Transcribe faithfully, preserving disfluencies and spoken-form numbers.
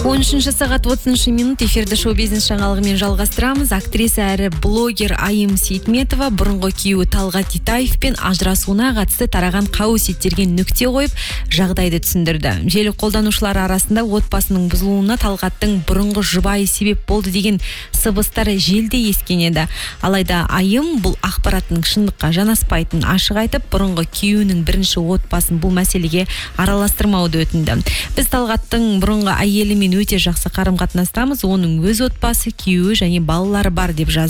он үшінші сағат отызыншы минут эфирді шоу-бизнес жаңалығымен жалғастырамыз. Актриса әрі блогер Айым Сейтметова бұрынғы күйеуі Талғат Итаевпен ажырасуына қатысты тараған қауесеттерге нүкте қойып, жағдайды түсіндірді. Желі қолданушылар арасында отбасының бұзылуына Талғаттың бұрынғы жұбайы себеп болды деген сыбыстар желде ескен еді. Алайда Айым бұл ақпараттың шындыққа жанаспайтынын ашық айтып, бұрынғы күйеуінің бірінші отбасын бұл мәселеге араластырмауды өтінді. Біз Талғаттың бұрынғы әйелімен өте жақсы қарым-қатынастамыз, оның өз отбасы, күйеуі және балалары бар деп жазды.